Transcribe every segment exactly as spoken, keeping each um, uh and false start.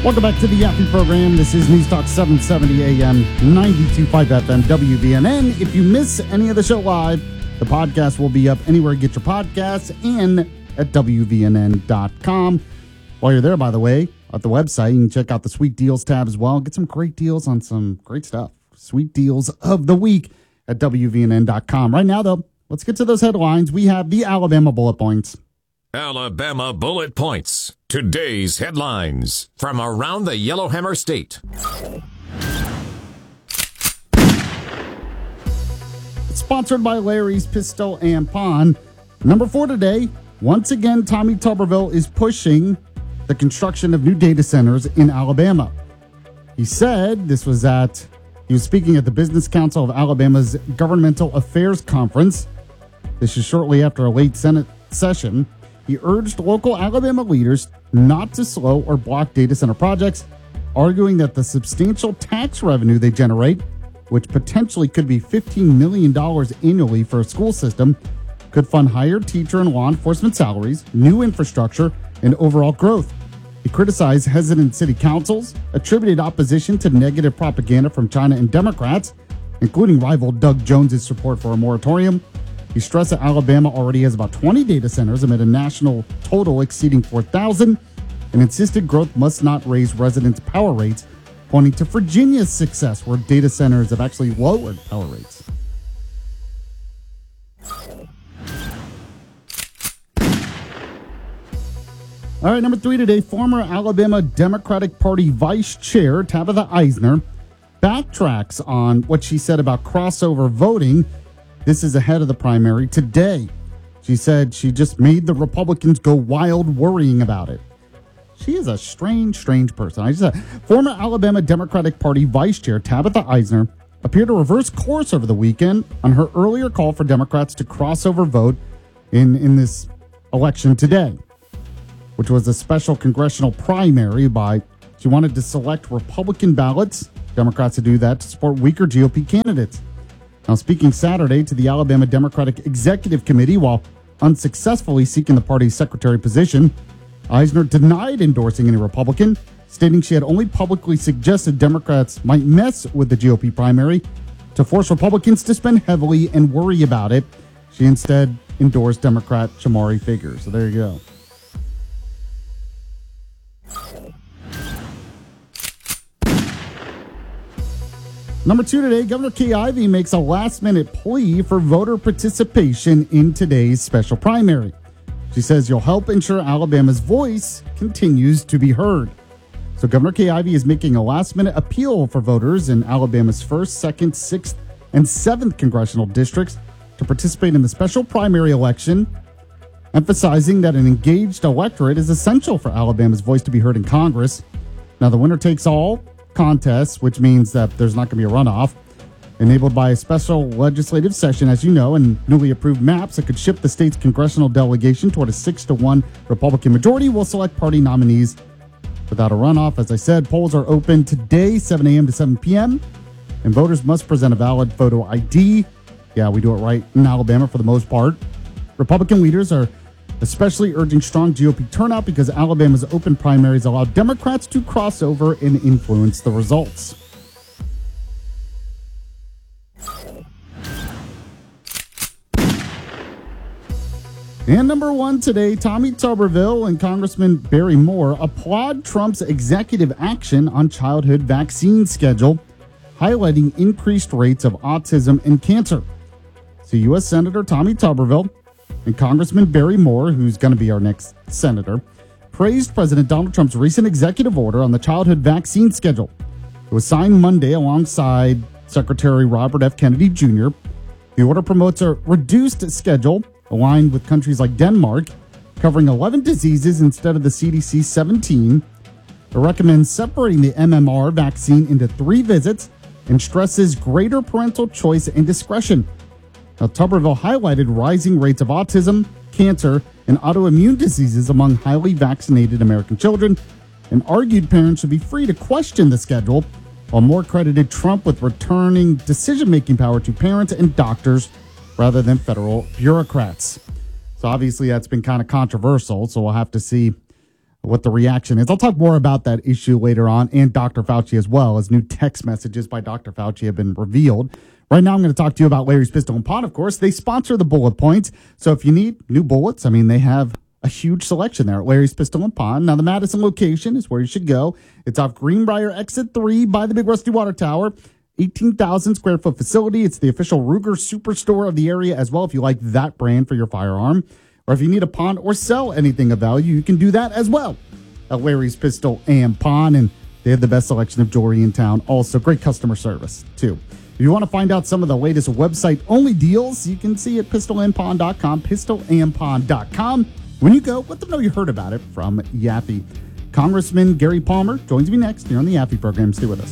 Welcome back to the Yappy program. This is News Talk seven seventy A M, ninety-two point five F M, W V N N. If you miss any of the show live, the podcast will be up anywhere you get your podcasts and at W V N N dot com. While you're there, by the way, at the website, you can check out the Sweet Deals tab as well. Get some great deals on some great stuff. Sweet Deals of the week at W V N N dot com. Right now, though, let's get to those headlines. We have the Alabama bullet points. Alabama Bullet Points. Today's headlines from around the Yellowhammer State. Sponsored by Larry's Pistol and Pawn. Number four today, once again, Tommy Tuberville is pushing the construction of new data centers in Alabama. He said this was at, he was speaking at the Business Council of Alabama's Governmental Affairs Conference. This is shortly after a late Senate session. He urged local Alabama leaders not to slow or block data center projects, arguing that the substantial tax revenue they generate, which potentially could be fifteen million dollars annually for a school system, could fund higher teacher and law enforcement salaries, new infrastructure, and overall growth. He criticized hesitant city councils, attributed opposition to negative propaganda from China and Democrats, including rival Doug Jones's support for a moratorium. He stressed that Alabama already has about twenty data centers amid a national total exceeding four thousand, and insisted growth must not raise residents' power rates, pointing to Virginia's success where data centers have actually lowered power rates. All right, number three today, former Alabama Democratic Party Vice Chair Tabitha Eisner backtracks on what she said about crossover voting. This is ahead of the primary today. She said she just made the Republicans go wild worrying about it. She is a strange, strange person. I just said, former Alabama Democratic Party Vice Chair Tabitha Eisner appeared to reverse course over the weekend on her earlier call for Democrats to crossover vote in, in this election today, which was a special congressional primary by, she wanted to select Republican ballots, Democrats to do that, to support weaker G O P candidates. Now, speaking Saturday to the Alabama Democratic Executive Committee while unsuccessfully seeking the party's secretary position, Eisner denied endorsing any Republican, stating she had only publicly suggested Democrats might mess with the G O P primary to force Republicans to spend heavily and worry about it. She instead endorsed Democrat Shamari Figure. So there you go. Number two today, Governor Kay Ivey makes a last-minute plea for voter participation in today's special primary. She says you'll help ensure Alabama's voice continues to be heard. So Governor Kay Ivey is making a last-minute appeal for voters in Alabama's first, second, sixth, and seventh congressional districts to participate in the special primary election, emphasizing that an engaged electorate is essential for Alabama's voice to be heard in Congress. Now, the winner-takes-all contests, which means that there's not going to be a runoff, enabled by a special legislative session, as you know, and newly approved maps that could shift the state's congressional delegation toward a six to one Republican majority, will select party nominees without a runoff. As I said, polls are open today, seven a.m. to seven p.m., and voters must present a valid photo I D. Yeah, we do it right in Alabama for the most part. Republican leaders are especially urging strong G O P turnout because Alabama's open primaries allow Democrats to cross over and influence the results. And number one today, Tommy Tuberville and Congressman Barry Moore applaud Trump's executive action on childhood vaccine schedule, highlighting increased rates of autism and cancer. So U S Senator Tommy Tuberville and Congressman Barry Moore, who's going to be our next senator, praised President Donald Trump's recent executive order on the childhood vaccine schedule. It was signed Monday alongside Secretary Robert F. Kennedy Junior The order promotes a reduced schedule aligned with countries like Denmark, covering eleven diseases instead of the C D C seventeen. It recommends separating the M M R vaccine into three visits and stresses greater parental choice and discretion. Now, Tuberville highlighted rising rates of autism, cancer, and autoimmune diseases among highly vaccinated American children, and argued parents should be free to question the schedule, while Moore credited Trump with returning decision-making power to parents and doctors rather than federal bureaucrats. So obviously that's been kind of controversial, so we'll have to see what the reaction is. I'll talk more about that issue later on, and Doctor Fauci as well, as new text messages by Doctor Fauci have been revealed. Right now, I'm going to talk to you about Larry's Pistol and Pawn, of course. They sponsor the Bullet Points. So if you need new bullets, I mean, they have a huge selection there at Larry's Pistol and Pawn. Now, the Madison location is where you should go. It's off Greenbrier Exit three by the Big Rusty Water Tower. eighteen thousand square foot facility. It's the official Ruger Superstore of the area as well, if you like that brand for your firearm. Or if you need a pawn or sell anything of value, you can do that as well at Larry's Pistol and Pawn. And they have the best selection of jewelry in town. Also, great customer service, too. If you want to find out some of the latest website-only deals, you can see at pistol and pawn dot com, pistol and pawn dot com. When you go, let them know you heard about it from Yaffe. Congressman Gary Palmer joins me next here on the Yaffe program. Stay with us.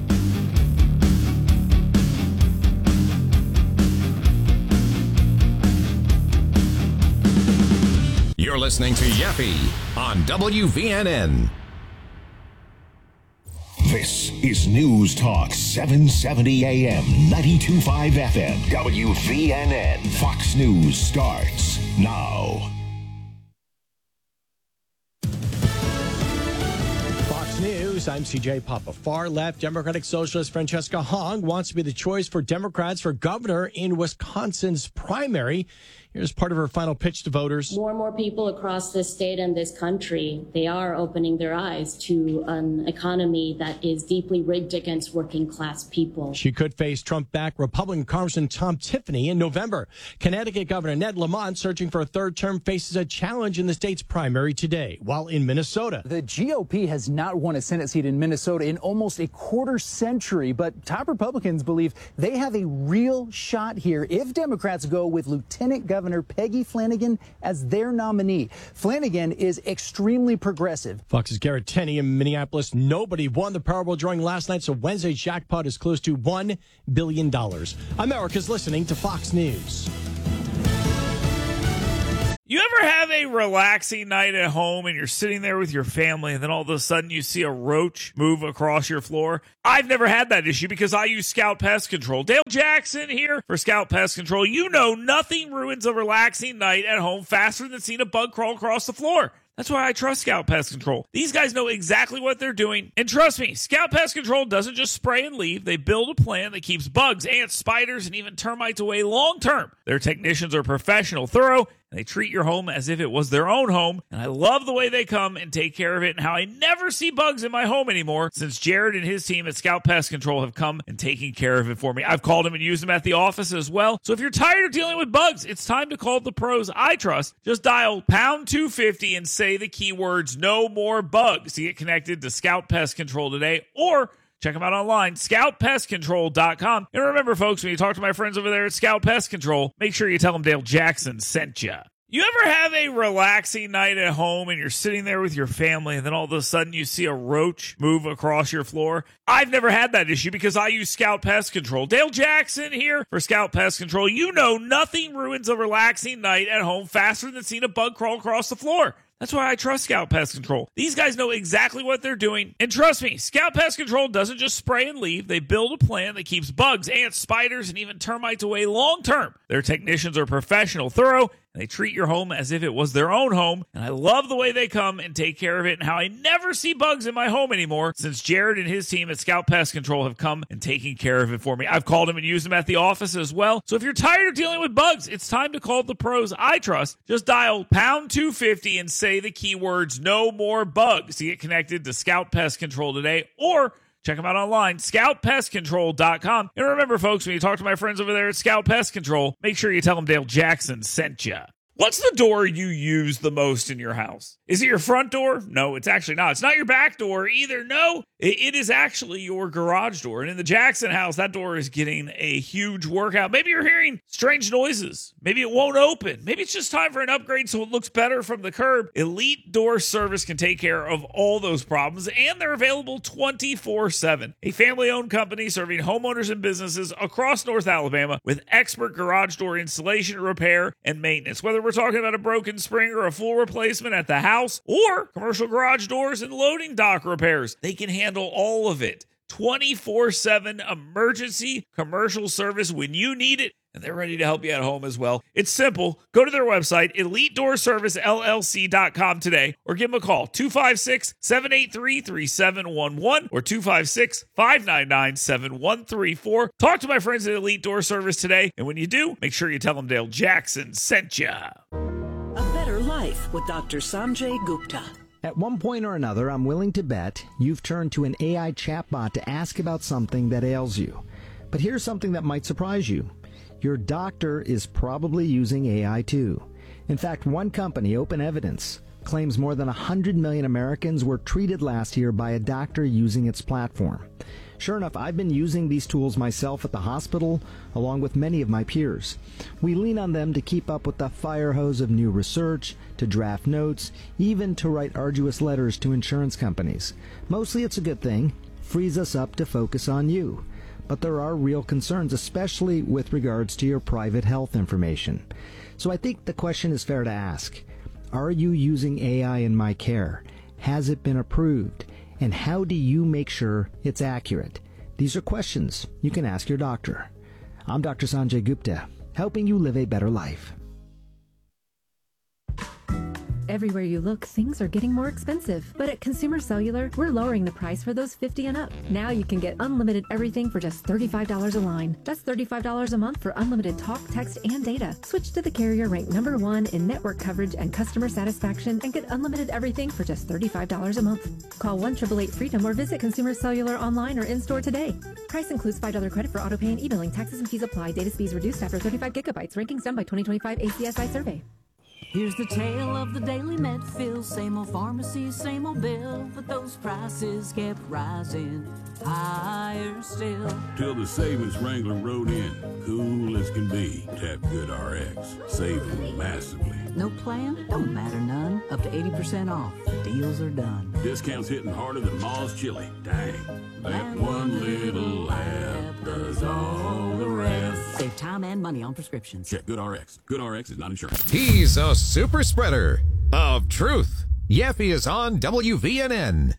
You're listening to Yaffe on W V N N. This is News Talk seven seventy A M, ninety-two point five F M, W V N N. Fox News starts now. Fox News, I'm C J Papa. Far-left Democratic Socialist Francesca Hong wants to be the choice for Democrats for governor in Wisconsin's primary. Here's part of her final pitch to voters. More and more people across this state and this country, they are opening their eyes to an economy that is deeply rigged against working class people. She could face Trump-backed Republican Congressman Tom Tiffany in November. Connecticut Governor Ned Lamont, searching for a third term, faces a challenge in the state's primary today, while in Minnesota. The G O P has not won a Senate seat in Minnesota in almost a quarter century, but top Republicans believe they have a real shot here if Democrats go with Lieutenant Governor Peggy Flanagan as their nominee. Flanagan is extremely progressive. Fox's Garrett Tenney in Minneapolis. Nobody won the Powerball drawing last night, so Wednesday's jackpot is close to one billion dollars. America's listening to Fox News. You ever have a relaxing night at home and you're sitting there with your family and then all of a sudden you see a roach move across your floor? I've never had that issue because I use Scout Pest Control. Dale Jackson here for Scout Pest Control. You know nothing ruins a relaxing night at home faster than seeing a bug crawl across the floor. That's why I trust Scout Pest Control. These guys know exactly what they're doing. And trust me, Scout Pest Control doesn't just spray and leave. They build a plan that keeps bugs, ants, spiders, and even termites away long term. Their technicians are professional, thorough, and they treat your home as if it was their own home. And I love the way they come and take care of it and how I never see bugs in my home anymore since Jared and his team at Scout Pest Control have come and taken care of it for me. I've called them and used them at the office as well. So if you're tired of dealing with bugs, it's time to call the pros I trust. Just dial pound two fifty and say the keywords no more bugs to get connected to Scout Pest Control today, or check them out online, scout pest control dot com. And remember, folks, when you talk to my friends over there at Scout Pest Control, make sure you tell them Dale Jackson sent you. You ever have a relaxing night at home and you're sitting there with your family and then all of a sudden you see a roach move across your floor? I've never had that issue because I use Scout Pest Control. Dale Jackson here for Scout Pest Control. You know nothing ruins a relaxing night at home faster than seeing a bug crawl across the floor. That's why I trust Scout Pest Control. These guys know exactly what they're doing. And trust me, Scout Pest Control doesn't just spray and leave. They build a plan that keeps bugs, ants, spiders, and even termites away long term. Their technicians are professional, thorough, and they treat your home as if it was their own home. And I love the way they come and take care of it and how I never see bugs in my home anymore since Jared and his team at Scout Pest Control have come and taken care of it for me. I've called them and used them at the office as well. So if you're tired of dealing with bugs, it's time to call the pros I trust. Just dial pound two fifty and say the keywords no more bugs to get connected to Scout Pest Control today, or check them out online, scout pest control dot com. And remember, folks, when you talk to my friends over there at Scout Pest Control, make sure you tell them Dale Jackson sent you. What's the door you use the most in your house? Is it your front door? No, it's actually not. It's not your back door either. No, it is actually your garage door. And in the Jackson house, that door is getting a huge workout. Maybe you're hearing strange noises. Maybe it won't open. Maybe it's just time for an upgrade so it looks better from the curb. Elite Door Service can take care of all those problems, and they're available twenty-four seven. A family-owned company serving homeowners and businesses across North Alabama with expert garage door installation, repair, and maintenance. Whether we're talking about a broken spring or a full replacement at the house or commercial garage doors and loading dock repairs, they can handle all of it. twenty-four seven emergency commercial service when you need it. and they're ready to help you at home as well. It's simple. Go to their website, elite door service L L C dot com today, or give them a call, two five six, seven eight three, three seven one one or two five six, five nine nine, seven one three four. Talk to my friends at Elite Door Service today, and when you do, make sure you tell them Dale Jackson sent you. A better life with Doctor Sanjay Gupta. At one point or another, I'm willing to bet you've turned to an A I chatbot to ask about something that ails you. But here's something that might surprise you. Your doctor is probably using A I too. In fact, one company, Open Evidence, claims more than one hundred million Americans were treated last year by a doctor using its platform. Sure enough, I've been using these tools myself at the hospital, along with many of my peers. We lean on them to keep up with the fire hose of new research, to draft notes, even to write arduous letters to insurance companies. Mostly it's a good thing, frees us up to focus on you. But there are real concerns, especially with regards to your private health information. So I think the question is fair to ask. Are you using A I in my care? Has it been approved? And how do you make sure it's accurate? These are questions you can ask your doctor. I'm Doctor Sanjay Gupta, helping you live a better life. Everywhere you look, things are getting more expensive. But at Consumer Cellular, we're lowering the price for those fifty and up. Now you can get unlimited everything for just thirty-five dollars a line. That's thirty-five dollars a month for unlimited talk, text, and data. Switch to the carrier ranked number one in network coverage and customer satisfaction and get unlimited everything for just thirty-five dollars a month. Call one eight eight eight FREEDOM or visit Consumer Cellular online or in-store today. Price includes five dollars credit for auto pay and e-billing. Taxes and fees apply. Data speeds reduced after thirty-five gigabytes. Rankings done by twenty twenty-five A C S I survey. Here's the tale of the daily med fill. Same old pharmacy, same old bill, but those prices kept rising higher still. Till the savings wrangler rode in, cool as can be. Tap Good R X, saving massively. No plan? Don't matter none. Up to eighty percent off. Deals are done. Discounts hitting harder than Ma's chili. Dang, that one little app does all the rest. Save time and money on prescriptions. Check Good R X. Good R X is not insurance. He's a super spreader of truth. Yeffy is on W V N N.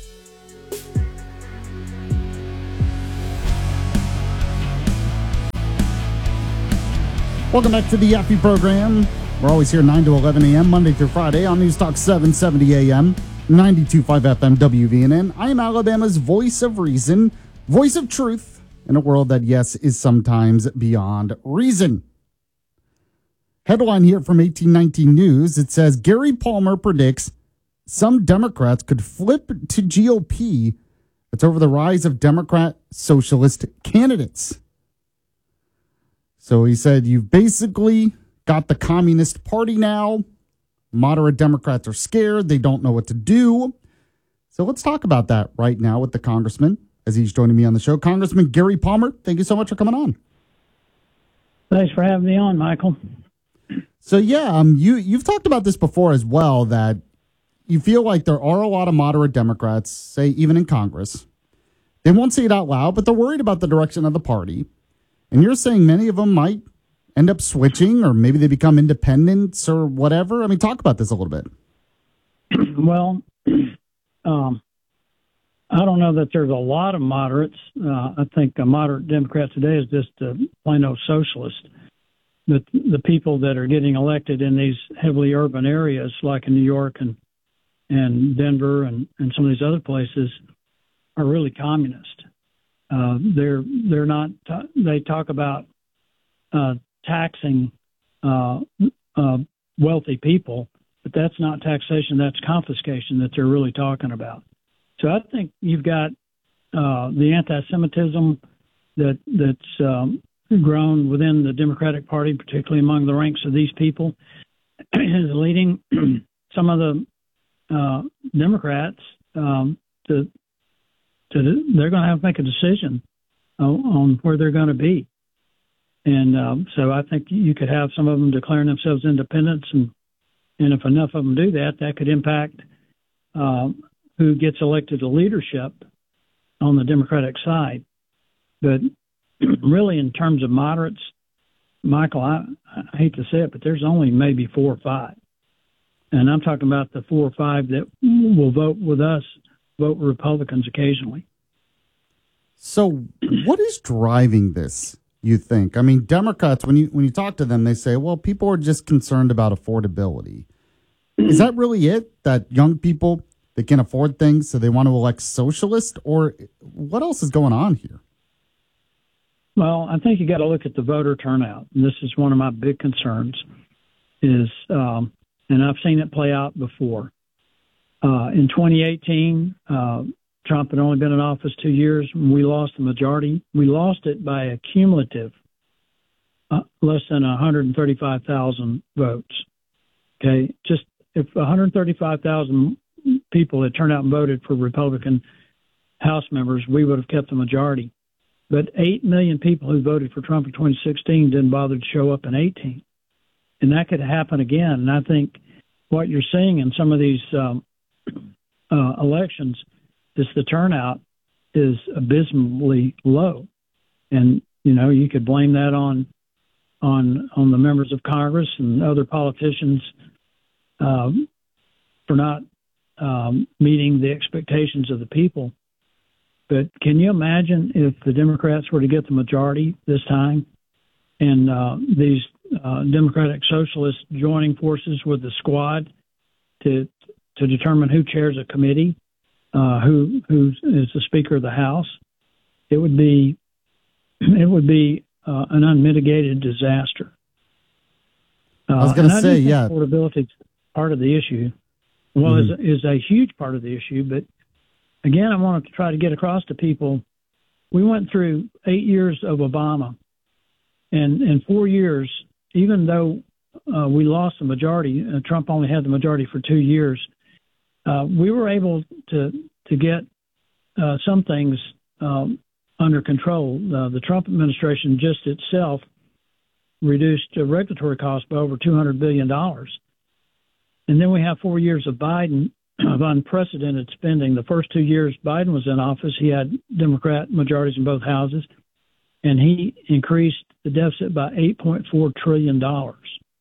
Welcome back to the Yeffy program. We're always here nine to eleven a.m. Monday through Friday on News Talk seven seventy a.m. ninety-two point five F M W V N N. I am Alabama's voice of reason, voice of truth in a world that, yes, is sometimes beyond reason. Headline here from eighteen nineteen News. It says Gary Palmer predicts some Democrats could flip to G O P. It's over the rise of Democrat socialist candidates. So he said, you've basically got the Communist Party now. Moderate Democrats are scared. They don't know what to do. So let's talk about that right now with the congressman as he's joining me on the show. Congressman Gary Palmer, thank you so much for coming on. Thanks for having me on, Michael. So, yeah, um, you, you've talked about this before as well, that you feel like there are a lot of moderate Democrats, say even in Congress. They won't say it out loud, but they're worried about the direction of the party. And you're saying many of them might end up switching, or maybe they become independents or whatever. I mean, talk about this a little bit. Well, um, I don't know that there's a lot of moderates. Uh, I think a moderate Democrat today is just a plain old socialist. But the people that are getting elected in these heavily urban areas, like in New York and and Denver and, and some of these other places, are really communist. Uh, they're they're not. They talk about uh, taxing uh, uh, wealthy people, but that's not taxation. That's confiscation that they're really talking about. So I think you've got uh, the anti-Semitism that that's um, grown within the Democratic Party, particularly among the ranks of these people, is leading some of the uh, Democrats um, to. To, they're going to have to make a decision on, on where they're going to be. And um, so I think you could have some of them declaring themselves independents, and, and if enough of them do that, that could impact uh, who gets elected to leadership on the Democratic side. But really, in terms of moderates, Michael, I, I hate to say it, but there's only maybe four or five. And I'm talking about the four or five that will vote with us, vote Republicans occasionally. So what is driving this? you think? I mean, Democrats, when you when you talk to them, they say, well, people are just concerned about affordability. Is that really it? That young people, they can afford things, so they want to elect socialists? Or what else is going on here? Well, I think you got to look at the voter turnout. And this is one of my big concerns is, um, and I've seen it play out before. Uh, in twenty eighteen, uh, Trump had only been in office two years. We lost the majority. We lost it by a cumulative uh, less than one hundred thirty-five thousand votes. Okay, just if one hundred thirty-five thousand people had turned out and voted for Republican House members, we would have kept the majority. But eight million people who voted for Trump in twenty sixteen didn't bother to show up in eighteen. And that could happen again. And I think what you're seeing in some of these um, uh, elections is the turnout is abysmally low. And, you know, you could blame that on on on the members of Congress and other politicians um, for not um, meeting the expectations of the people. But can you imagine if the Democrats were to get the majority this time and uh, these uh, Democratic Socialists joining forces with the squad to to determine who chairs a committee, uh, who who is the Speaker of the House? It would be it would be uh, an unmitigated disaster. Uh, I was going to say, yeah, affordability is part of the issue. Well, mm-hmm. is is a huge part of the issue, but again, I wanted to try to get across to people, we went through eight years of Obama, and in four years, even though uh, we lost the majority, uh, Trump only had the majority for two years, uh, we were able to to get uh, some things um, under control. Uh, the Trump administration just itself reduced uh, regulatory costs by over two hundred billion dollars. And then we have four years of Biden, of unprecedented spending. The first two years Biden was in office, he had Democrat majorities in both houses, and he increased the deficit by eight point four trillion dollars.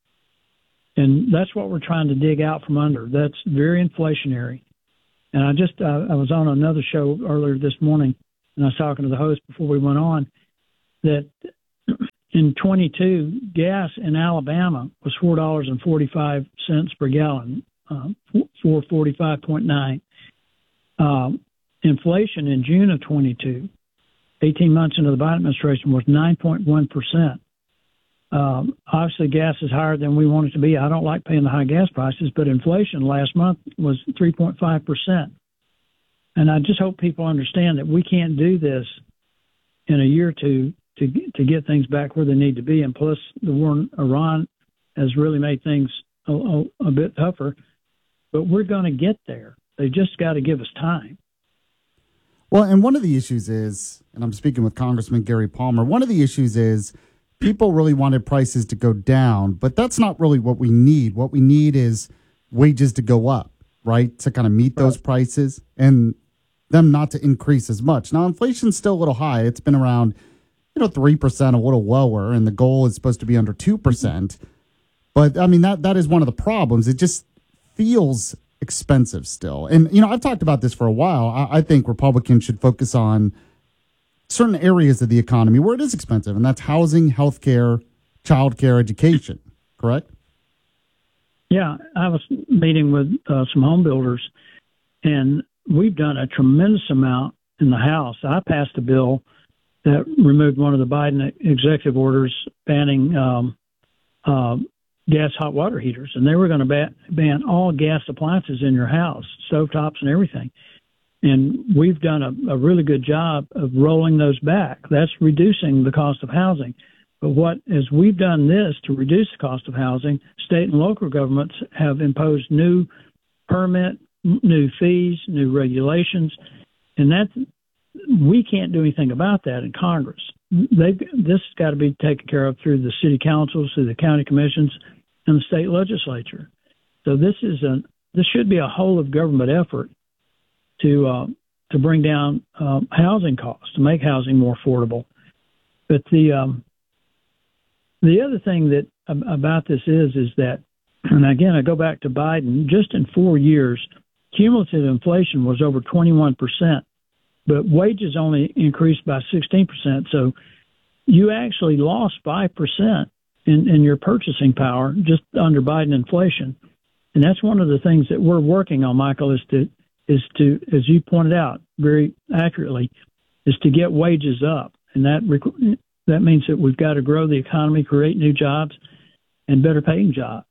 And that's what we're trying to dig out from under. That's very inflationary. And I just, uh, I was on another show earlier this morning, and I was talking to the host before we went on, that in twenty-two, gas in Alabama was four dollars and forty-five cents per gallon. Um, four forty-five point nine. Um, inflation in June of twenty-two, eighteen months into the Biden administration, was nine point one percent. Um, obviously, gas is higher than we want it to be. I don't like paying the high gas prices, but inflation last month was three point five percent. And I just hope people understand that we can't do this in a year or two to, to get things back where they need to be. And plus, the war in Iran has really made things a, a, a bit tougher. But we're going to get there. They just got to give us time. Well, and one of the issues is, and I'm speaking with Congressman Gary Palmer, one of the issues is people really wanted prices to go down, but that's not really what we need. What we need is wages to go up, right, to kind of meet those prices and them not to increase as much. Now, inflation's still a little high. It's been around, you know, three percent, a little lower, and the goal is supposed to be under two percent. But, I mean, that that is one of the problems. It just feels expensive still. And, you know, I've talked about this for a while. I, I think Republicans should focus on certain areas of the economy where it is expensive, and that's housing, healthcare, childcare, education, correct? Yeah, I was meeting with uh, some home builders, and we've done a tremendous amount in the House. I passed a bill that removed one of the Biden executive orders banning um, uh, gas hot water heaters, and they were going to ban, ban all gas appliances in your house, stovetops and everything. And we've done a, a really good job of rolling those back. That's reducing the cost of housing. But what, as we've done this to reduce the cost of housing, state and local governments have imposed new permit, new fees, new regulations, and that we can't do anything about that in Congress. They've, this has got to be taken care of through the city councils, through the county commissions, and the state legislature. So this is a this should be a whole of government effort to uh, to bring down uh, housing costs, to make housing more affordable. But the um, the other thing that about this is is that, and again I go back to Biden, just in four years, cumulative inflation was over twenty-one percent. But wages only increased by sixteen percent. So you actually lost five percent in, in your purchasing power just under Biden inflation. And that's one of the things that we're working on, Michael, is to, is to, as you pointed out very accurately, is to get wages up. And that that means that we've got to grow the economy, create new jobs, and better paying jobs.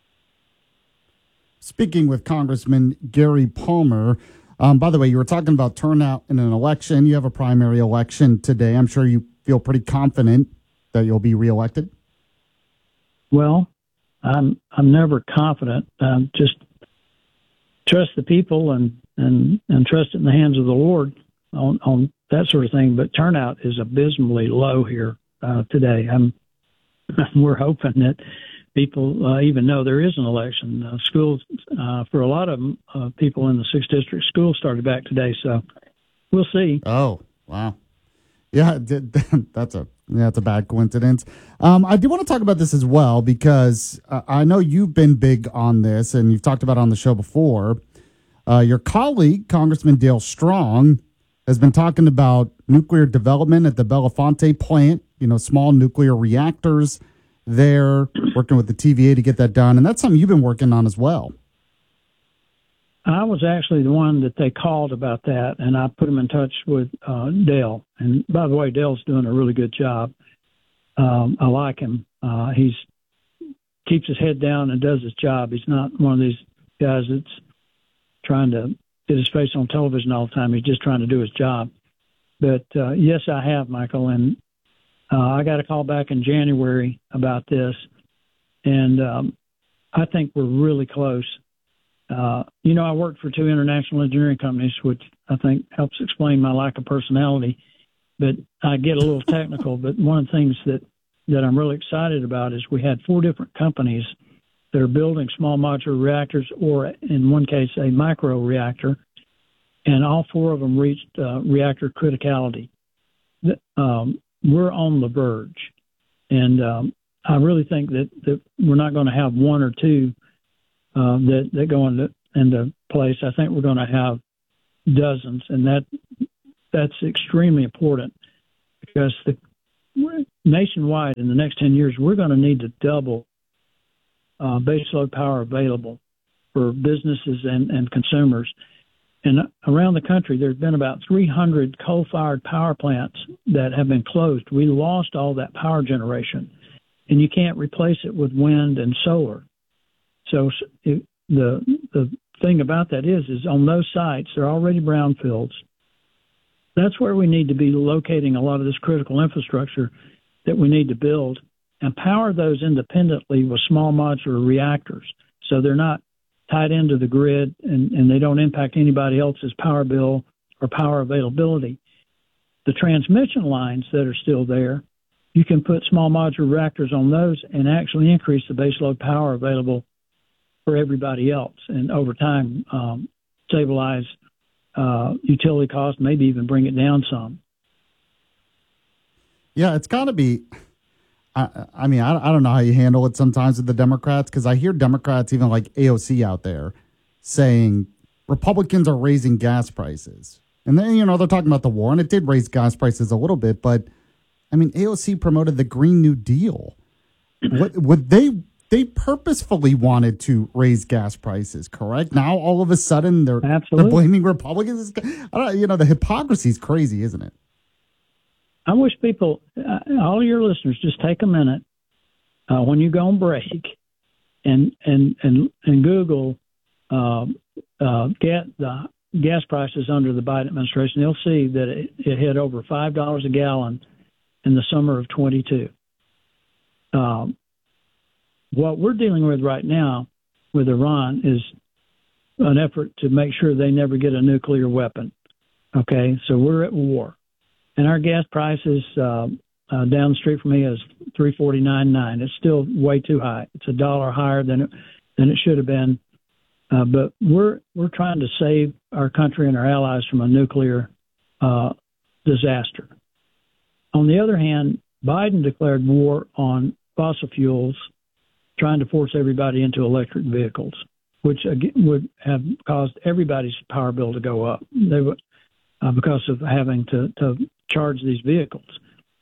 Speaking with Congressman Gary Palmer, um, by the way, you were talking about turnout in an election. You have a primary election today. I'm sure you feel pretty confident that you'll be reelected. Well, I'm I'm never confident. Um, just trust the people and, and, and trust it in the hands of the Lord on, on that sort of thing. But turnout is abysmally low here uh, today. I'm we're hoping that people uh, even know there is an election. Uh, schools uh, for a lot of them, uh, people in the sixth district schools started back today, so we'll see. Oh, wow. Yeah, that's a yeah, that's a bad coincidence. Um, I do want to talk about this as well because uh, I know you've been big on this and you've talked about it on the show before. Uh, your colleague, Congressman Dale Strong, has been talking about nuclear development at the Bellefonte plant, you know, small nuclear reactors there, working with the T V A to get that done. And that's something you've been working on as well. I was actually the one that they called about that, and I put them in touch with uh, Dale. And by the way, Dale's doing a really good job. Um, I like him. Uh, he's keeps his head down and does his job. He's not one of these guys that's trying to get his face on television all the time. He's just trying to do his job. But uh, yes, I have, Michael, and uh, I got a call back in January about this, and um, I think we're really close. Uh, you know, I worked for two international engineering companies, which I think helps explain my lack of personality, but I get a little technical. But one of the things that, that I'm really excited about is we had four different companies that are building small modular reactors, or in one case, a micro reactor, and all four of them reached uh, reactor criticality. Um, we're on the verge, and um, I really think that, that we're not going to have one or two Uh, that, that go into, into place. I think we're going to have dozens, and that that's extremely important because the nationwide in the next ten years, we're going to need to double uh, baseload power available for businesses and, and consumers. And around the country, there's been about three hundred coal-fired power plants that have been closed. We lost all that power generation, and you can't replace it with wind and solar. So it, the the thing about that is, is on those sites, they're already brownfields. That's where we need to be locating a lot of this critical infrastructure that we need to build and power those independently with small modular reactors. So they're not tied into the grid and, and they don't impact anybody else's power bill or power availability. The transmission lines that are still there, you can put small modular reactors on those and actually increase the baseload power available for everybody else, and over time um, stabilize uh, utility costs, maybe even bring it down some. Yeah, it's got to be. I, I mean, I, I don't know how you handle it sometimes with the Democrats, because I hear Democrats, even like A O C out there, saying Republicans are raising gas prices. And then, you know, they're talking about the war, and it did raise gas prices a little bit. But, I mean, A O C promoted the Green New Deal. What, would they... They purposefully wanted to raise gas prices, correct? Now, all of a sudden, they're, they're blaming Republicans. I don't, you know, the hypocrisy is crazy, isn't it? I wish people, uh, all your listeners, just take a minute uh, when you go on break and and and, and Google uh, uh, get the gas prices under the Biden administration. They'll see that it, it hit over five dollars a gallon in the summer of twenty-two. Um, What we're dealing with right now with Iran is an effort to make sure they never get a nuclear weapon. Okay, so we're at war. And our gas prices uh, uh, down the street from me is three forty-nine nine. It's still way too high. It's a dollar higher than it, than it should have been. Uh, but we're we're trying to save our country and our allies from a nuclear uh, disaster. On the other hand, Biden declared war on fossil fuels, trying to force everybody into electric vehicles, which again would have caused everybody's power bill to go up. They would, uh, because of having to, to charge these vehicles.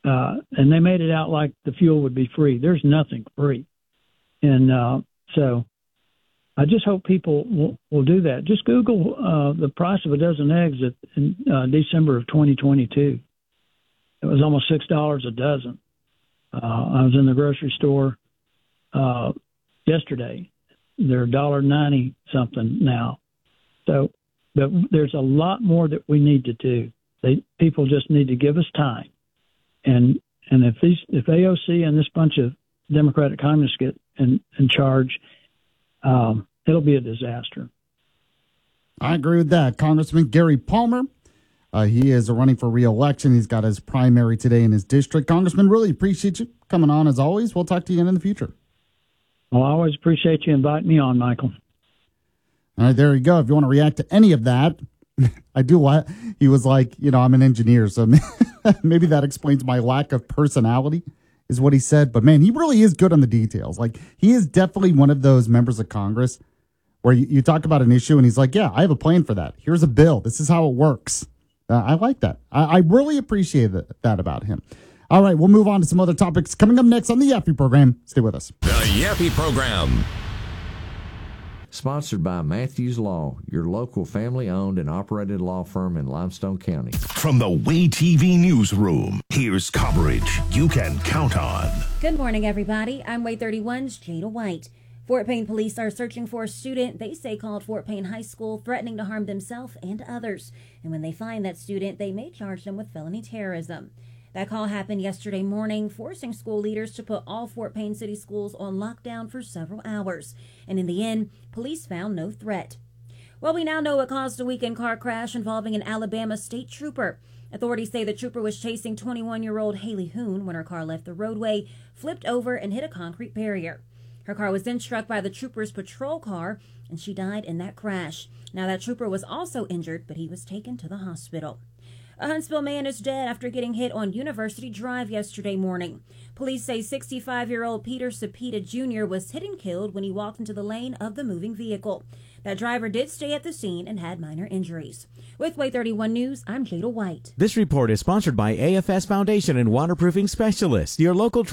uh, and they made it out like the fuel would be free. There's nothing free. And uh, so I just hope people will, will do that. Just Google uh, the price of a dozen eggs at, in uh, December of twenty twenty-two. It was almost six dollars a dozen. Uh, I was in the grocery store uh, yesterday. They're one dollar ninety something now. So but there's a lot more that we need to do. They, people just need to give us time. And and if these if A O C and this bunch of Democratic communists get in, in charge, um, it'll be a disaster. I agree with that. Congressman Gary Palmer, uh, he is running for re-election. He's got his primary today in his district. Congressman, really appreciate you coming on as always. We'll talk to you again in the future. Well, I always appreciate you inviting me on, Michael. All right, there you go. If you want to react to any of that, I do what he was like, you know, I'm an engineer, so maybe that explains my lack of personality, is what he said. But man, he really is good on the details. Like, he is definitely one of those members of Congress where you, you talk about an issue and he's like, yeah, I have a plan for that. Here's a bill. This is how it works. Uh, I like that. I, I really appreciate that, that about him. All right, we'll move on to some other topics coming up next on the Yappy program. Stay with us. The Yappy program. Sponsored by Matthews Law, your local family-owned and operated law firm in Limestone County. From the Way T V newsroom, here's coverage you can count on. Good morning, everybody. I'm Way thirty-one's Jada White. Fort Payne police are searching for a student they say called Fort Payne High School, threatening to harm themselves and others. And when they find that student, they may charge them with felony terrorism. That call happened yesterday morning, forcing school leaders to put all Fort Payne City schools on lockdown for several hours. And in the end, police found no threat. Well, we now know what caused a weekend car crash involving an Alabama state trooper. Authorities say the trooper was chasing twenty-one-year-old Haley Hoon when her car left the roadway, flipped over, and hit a concrete barrier. Her car was then struck by the trooper's patrol car, and she died in that crash. Now, that trooper was also injured, but he was taken to the hospital. A Huntsville man is dead after getting hit on University Drive yesterday morning. Police say sixty-five-year-old Peter Cepeda Junior was hit and killed when he walked into the lane of the moving vehicle. That driver did stay at the scene and had minor injuries. With Way thirty-one News, I'm Jada White. This report is sponsored by A F S Foundation and Waterproofing Specialists, your local